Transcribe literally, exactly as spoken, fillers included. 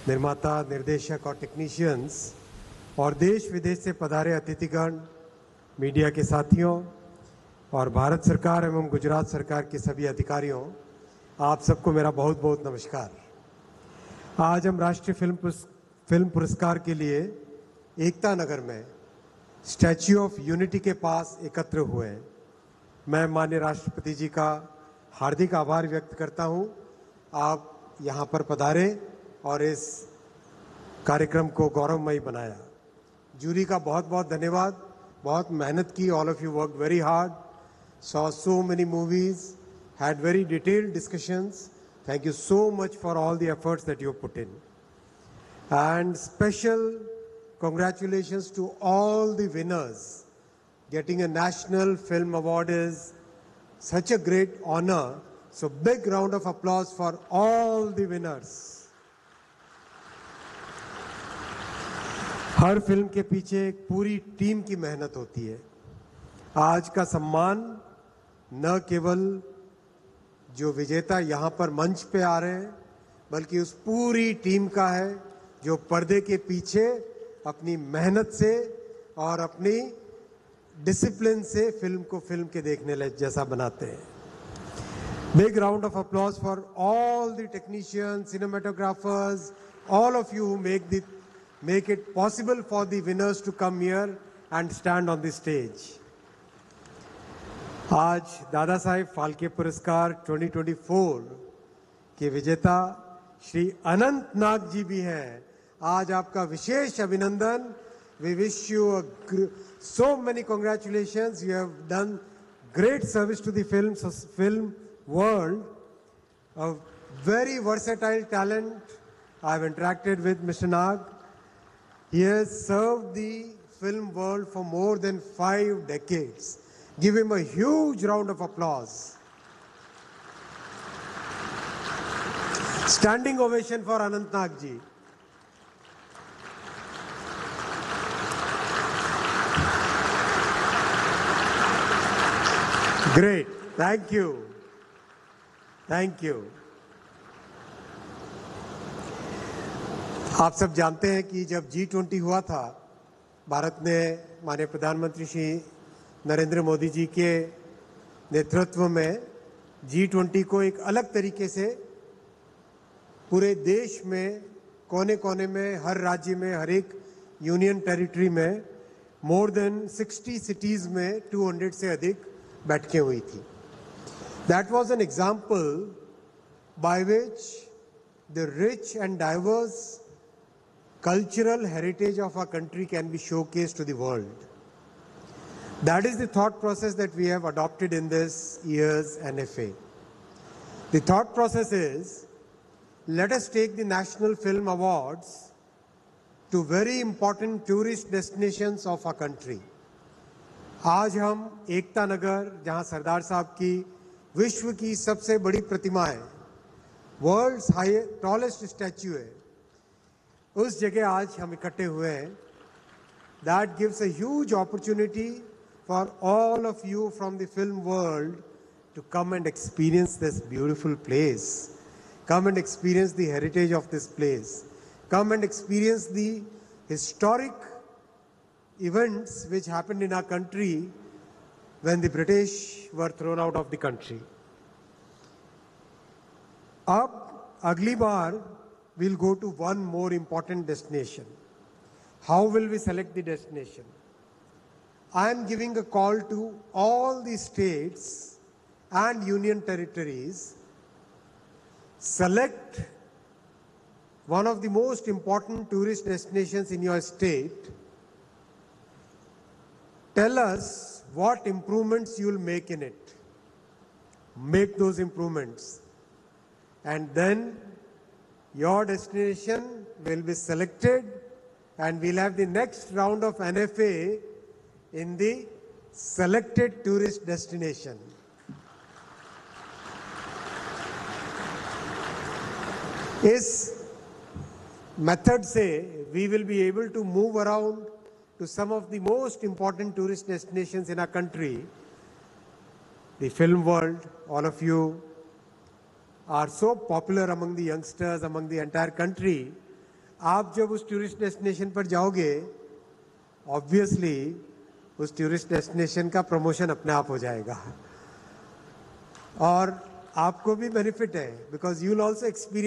निर्माता, निर्देशक और टेक्नीशियंस और देश विदेश से पधारे अतिथिगण, मीडिया के साथियों और भारत सरकार एवं गुजरात सरकार के सभी अधिकारियों, आप सबको मेरा बहुत बहुत नमस्कार। आज हम राष्ट्रीय फिल्म फिल्म पुरस्कार के लिए एकता नगर में स्टैच्यू ऑफ यूनिटी के पास एकत्र हुए हैं। मैं माननीय राष्ट्रपति जी का हार्दिक आभार व्यक्त करता हूं। आप यहां पर पधारे और इस कार्यक्रम को गौरवमयी बनाया। जूरी का बहुत बहुत धन्यवाद। बहुत मेहनत की। All of you work very hard, saw so many movies, had very detailed discussions. Thank you so much for all the efforts that you put in. And special congratulations to all the winners. Getting a National Film Award is such a great honor. So big round of applause for all the winners. Her film के पीछे एक पूरी team की मेहनत होती है। आज का सम्मान न केवल जो विजेता यहाँ पर मंच पे आ रहे हैं, बल्कि उस पूरी टीम का है जो पर्दे के पीछे अपनी मेहनत से और अपनी डिसिप्लिन से फिल्म को फिल्म के देखने जैसा बनाते हैं। Big round of applause for all the technicians, cinematographers, all of you who make the make it possible for the winners to come here and stand on the stage. आज दादा साहेब फाल्के पुरस्कार दो हज़ार चौबीस के विजेता श्री अनंत नाग जी भी हैं। आज आपका विशेष अभिनंदन। We wish you so many congratulations. You have done great service to the film film world. A very versatile talent. I have interacted with mister Nag. He has served the film world for more than five decades. Give him a huge round of applause. Standing ovation for Anant Nag ji. Great. Thank you. Thank you. आप सब जानते हैं कि जब G twenty हुआ था, भारत ने माननीय प्रधानमंत्री श्री नरेंद्र मोदी जी के नेतृत्व में जी ट्वेंटी को एक अलग तरीके से पूरे देश में कोने कोने में, हर राज्य में, हर एक यूनियन टेरिटरी में मोर देन साठ सिटीज में दो सौ से अधिक बैठकें हुई थी। That was an example by which the rich and diverse cultural heritage of our country can be showcased to the world. That is the thought process that we have adopted in this year's N F A. The thought process is, let us take the National Film Awards to very important tourist destinations of our country. आज हम एकता नगर, जहां सरदार साहब की विश्व की सबसे बड़ी प्रतिमा है, वर्ल्ड्स हाईएस्ट टॉलेस्ट स्टैच्यू है, उस जगह आज हम इकट्ठे हुए हैं. That gives a huge opportunity for all of you from the film world to come and experience this beautiful place. Come and experience the heritage of this place. Come and experience the historic events which happened in our country when the British were thrown out of the country. अब अगली बार we'll go to one more important destination. How will we select the destination? I am giving a call to all the states and union territories. Select one of the most important tourist destinations in your state. Tell us what improvements you will make in it. Make those improvements. And then your destination will be selected and we'll have the next round of N F A in the selected tourist destination. इस method से we will be able to move around to some of the most important tourist destinations in our country. The film world, all of you are so popular among the youngsters, among the entire country, आप जब उस tourist destination पर जाओगे, obviously उस tourist destination का promotion अपने आप हो जाएगा और आपको भी बेनिफिट है, because you will also experience